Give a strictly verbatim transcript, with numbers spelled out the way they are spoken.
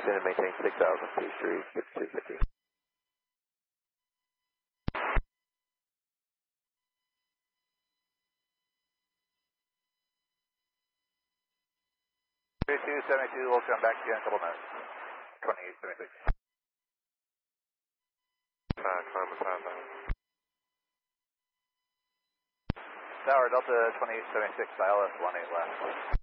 destination and maintain six thousand, please, three six two fifty. two seventy-two, we'll come back to you in a couple minutes. twenty-eight seventy-six. Uh, climb with Papa. Tower Delta twenty-eight seventy-six, I L S one eight left.